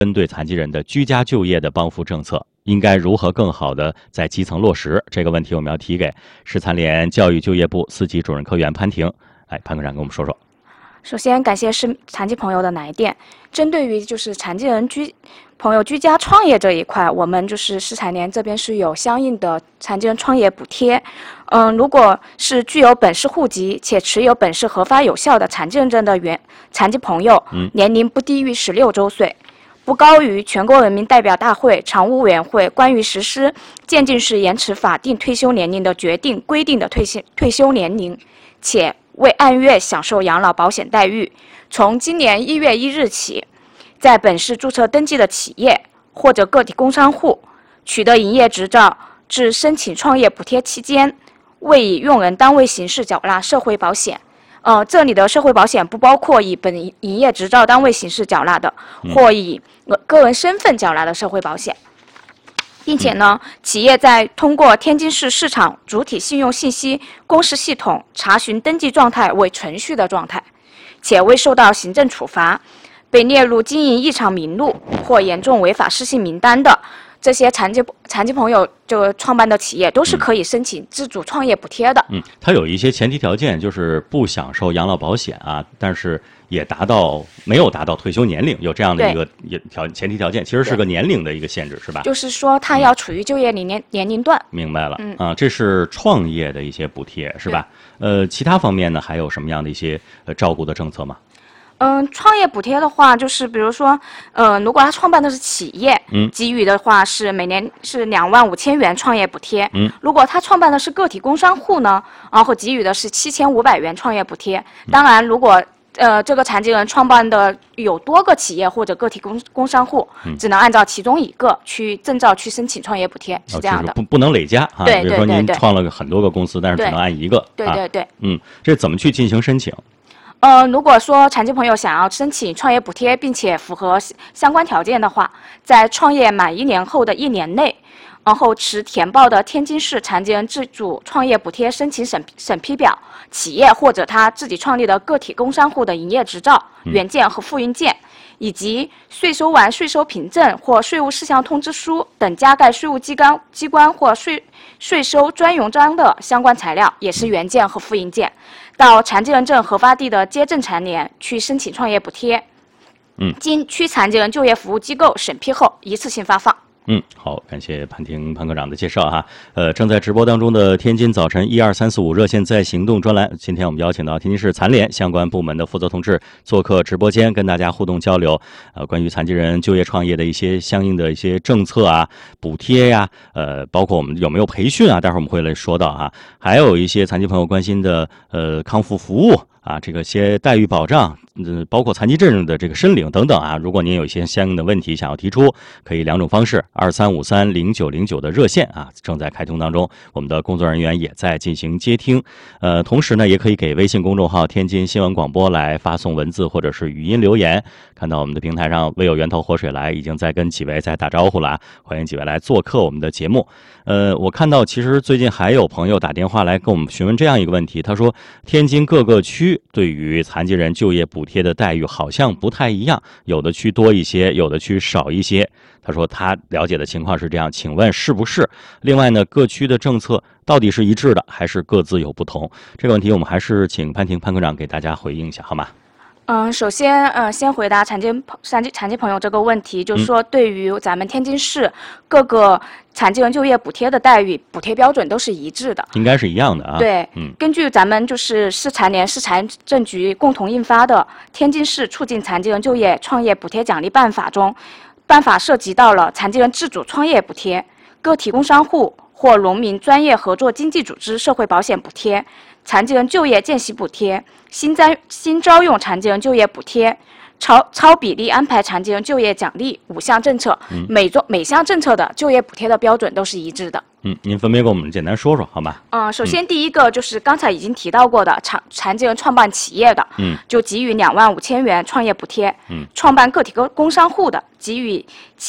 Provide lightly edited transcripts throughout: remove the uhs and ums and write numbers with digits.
针对残疾人的居家就业的帮扶政策，应该如何更好的在基层落实？这个问题我们要提给市残联教育就业部4级主任科员潘婷。潘科长跟我们说说。 首先感谢残疾朋友的来电。针对于残疾人朋友居家创业这一块，我们市残联这边是有相应的残疾人创业补贴。如果是具有本市户籍且持有本市核发有效的残疾认证的残疾朋友，年龄不低于16周岁，不高于全国人民代表大会常务委员会关于实施渐进式延迟法定退休年龄的决定规定的退休年龄，且未按月享受养老保险待遇，从今年1月1日起，在本市注册登记的企业或者个体工商户取得营业执照至申请创业补贴期间，未以用人单位形式缴纳社会保险。这里的社会保险不包括以本营业执照单位形式缴纳的，或以个人身份缴纳的社会保险。并且呢，企业在通过天津市市场主体信用信息公示系统查询登记状态为存续的状态，且未受到行政处罚，被列入经营异常名录或严重违法失信名单的这些残疾朋友创办的企业，都是可以申请自主创业补贴的。 它有一些前提条件，就是不享受养老保险啊，但是也没有达到退休年龄，有这样的一个前提条件，其实是个年龄的一个限制，是吧？ 就是说，他要处于就业年龄段。 明白了。这是创业的一些补贴，是吧？其他方面呢，还有什么样的一些照顾的政策吗？ 创业补贴的话，比如说，如果他创办的是企业，给予的话是每年是25000元创业补贴。如果他创办的是个体工商户呢，然后给予的是7500元创业补贴。当然，如果这个残疾人创办的有多个企业或者个体工商户，只能按照其中一个证照去申请创业补贴，是这样的。 不能累加啊。 对对对对。 比如说您创了很多个公司，但是只能按一个。 对对对。 这怎么去进行申请？ 如果说残疾朋友想要申请创业补贴，并且符合相关条件的话，在创业满1年后的1年内，然后持填报的天津市残疾人自主创业补贴申请审批表、企业或者他自己创立的个体工商户的营业执照原件和复印件，以及税收完税收凭证或税务事项通知书等加盖税务机关或税收专用章的相关材料，也是原件和复印件，到残疾人证核发地的街镇残联去申请创业补贴。经区残疾人就业服务机构审批后，一次性发放。 好，感谢潘科长的介绍哈。正在直播当中的天津早晨12345热线在行动专栏，今天我们邀请到天津市残联相关部门的负责同志做客直播间，跟大家互动交流。关于残疾人就业创业的一些相应的一些政策啊、补贴呀，包括我们有没有培训啊，待会儿我们会来说到啊。还有一些残疾朋友关心的康复服务啊，这个些待遇保障，包括残疾证的这个申领等等啊。如果您有一些相应的问题想要提出，可以2种方式，23530909的热线啊正在开通当中，我们的工作人员也在进行接听。同时呢，也可以给微信公众号天津新闻广播来发送文字或者是语音留言。看到我们的平台上唯有源头活水来已经在跟几位在打招呼了，欢迎几位来做客我们的节目。我看到其实最近还有朋友打电话来跟我们询问这样一个问题，他说天津各个区对于残疾人就业补贴的待遇好像不太一样，有的区多一些，有的区少一些。他说他了解的情况是这样，请问是不是？另外呢，各区的政策到底是一致的，还是各自有不同？这个问题我们还是请潘科长给大家回应一下，好吗？ 首先，先回答残疾朋友这个问题，就是说，对于咱们天津市各个残疾人就业补贴的待遇，补贴标准都是一致的， 应该是一样的啊。 对，根据咱们市残联、市财政局共同印发的《天津市促进残疾人就业创业补贴奖励办法》中，办法涉及到了残疾人自主创业补贴、个体工商户或农民专业合作经济组织社会保险补贴、残疾人就业见习补贴、新招用残疾人就业补贴、超比例安排残疾人就业奖励5项政策，每项政策的就业补贴的标准都是一致的。 您分别给我们简单说说好吗？ 首先第一个就是刚才已经提到过的残疾人创办企业的，就给予25000元创业补贴，创办个体工商户的给予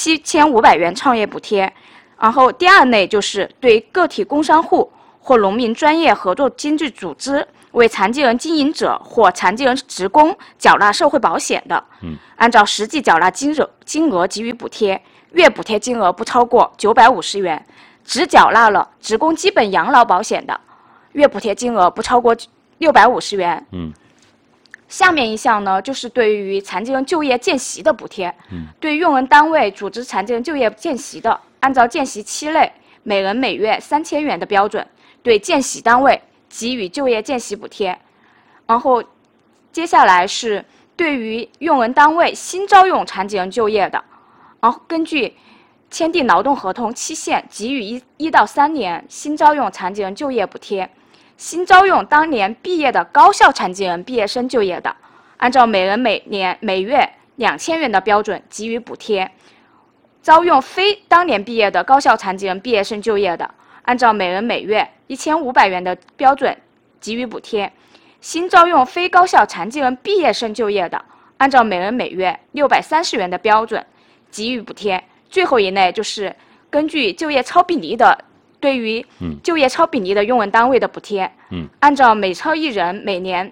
7500元创业补贴。然后第二类就是对个体工商户或农民专业合作经济组织为残疾人经营者或残疾人职工缴纳社会保险的，按照实际缴纳金额给予补贴，月补贴金额不超过950元；只缴纳了职工基本养老保险的，月补贴金额不超过650元。下面一项呢，就是对于残疾人就业见习的补贴。对用人单位组织残疾人就业见习的，按照见习期内每人每月3000元的标准，对见习单位给予就业见习补贴。然后，接下来是对于用人单位新招用残疾人就业的，然后根据签订劳动合同期限给予1到3年新招用残疾人就业补贴。新招用当年毕业的高校残疾人毕业生就业的，按照每人每月2000元的标准给予补贴；招用非当年毕业的高校残疾人毕业生就业的，按照每人每月1500元的标准给予补贴；新招用非高校残疾人毕业生就业的，按照每人每月630元的标准给予补贴。最后一类就是根据就业超比例的。对于就业超比例的用人单位的补贴，按照每超一人每年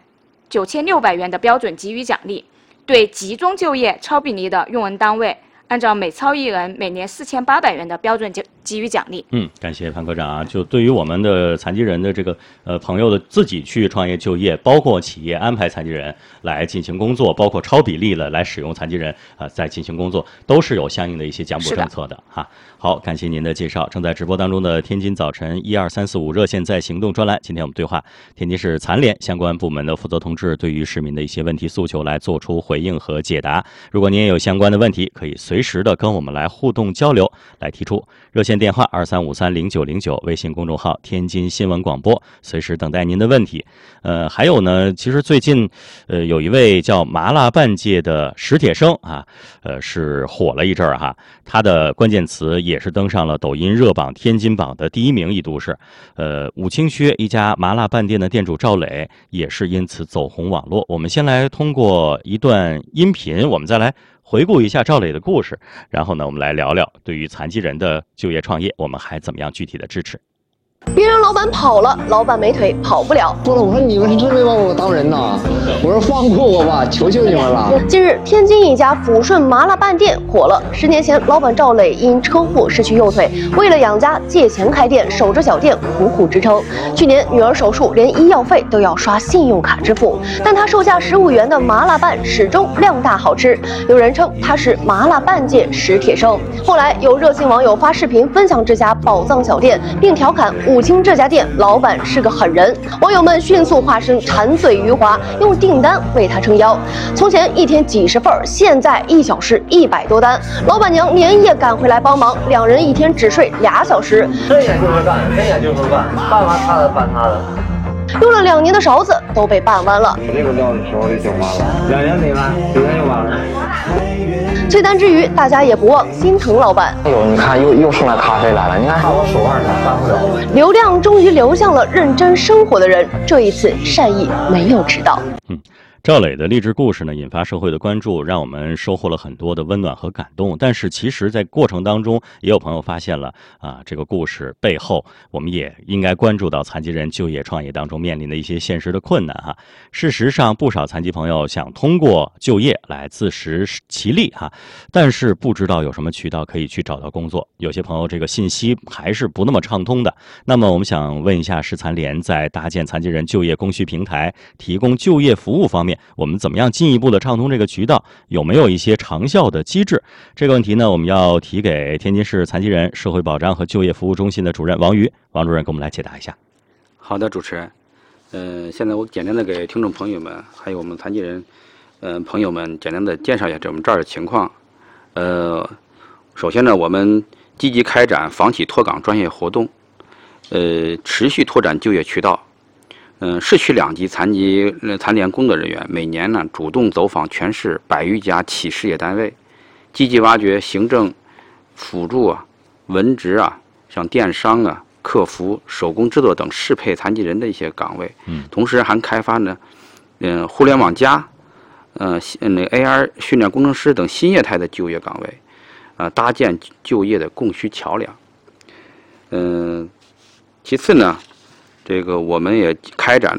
9600元的标准给予奖励；对集中就业超比例的用人单位，按照每超一人每年4800元的标准给予奖励。 感谢潘科长啊。就对于我们的残疾人的这个朋友的自己去创业就业，包括企业安排残疾人来进行工作，包括超比例的来使用残疾人在进行工作，都是有相应的一些奖补政策的哈。好，感谢您的介绍。正在直播当中的天津早晨12345热线在行动专栏，今天我们对话天津市残联相关部门的负责同志，对于市民的一些问题诉求来做出回应和解答。如果您也有相关的问题，可以随时的跟我们来互动交流，来提出。热线电话23530909，微信公众号天津新闻广播，随时等待您的问题。还有呢，其实最近有一位叫麻辣拌界的史铁生啊，是火了一阵儿哈，他的关键词也是登上了抖音热榜天津榜的第1名一度是。武清区一家麻辣拌店的店主赵磊也是因此走红网络。我们先来通过一段音频，我们再来回顾一下赵磊的故事，然后呢，我们来聊聊对于残疾人的就业创业，我们还怎么样具体的支持。 别人老板跑了，老板没腿跑不了。 说了，我说你们是真没把我当人呐！我说放过我吧，求求你们了。 近日，天津一家抚顺麻辣拌店火了。10年前，老板赵磊因车祸失去右腿，为了养家借钱开店，守着小店苦苦支撑。去年女儿手术，连医药费都要刷信用卡支付，但他售价15元的麻辣拌始终量大好吃。有人称他是麻辣拌界史铁生。后来有热心网友发视频分享这家宝藏小店，并调侃武清这家店老板是个狠人，网友们迅速化身馋嘴余华，用订单为他撑腰。从前一天几十份，现在1小时100多单。老板娘连夜赶回来帮忙，2人一天只睡2小时。 睁眼就是干，睁眼就是干，办完他的办他的。 用了2年的勺子都被拌完了。 这个料的时候就行完了，2年没完，9年就完了。 催单之余，大家也不忘心疼老板。 哎呦，你看又送来咖啡来了，你看我手腕上办不了。 流量终于流向了认真生活的人，这一次善意没有迟到。 赵磊的励志故事呢，引发社会的关注，让我们收获了很多的温暖和感动。但是其实在过程当中，也有朋友发现了这个故事背后，我们也应该关注到残疾人就业创业当中面临的一些现实的困难哈。事实上，不少残疾朋友想通过就业来自食其力哈，但是不知道有什么渠道可以去找到工作。有些朋友这个信息还是不那么畅通的。那么我们想问一下，市残联在搭建残疾人就业供需平台、提供就业服务方面，我们怎么样进一步的畅通这个渠道？有没有一些长效的机制？这个问题呢，我们要提给天津市残疾人社会保障和就业服务中心的主任王瑜，王主任给我们来解答一下。 好的，主持人，现在我简单的给听众朋友们，还有我们残疾人，朋友们简单的介绍一下我们这儿的情况。首先呢，我们积极开展房企脱岗专业活动，持续拓展就业渠道。市区2级残联工作人员每年呢主动走访全市100余家企事业单位，积极挖掘行政、辅助文职像电商客服、手工制作等适配残疾人的一些岗位。同时还开发呢，互联网加，AR 训练工程师等新业态的就业岗位，搭建就业的供需桥梁。其次呢，这个我们也开展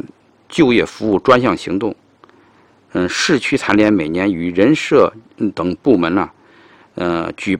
就业服务专项行动。市区残联每年与人社等部门举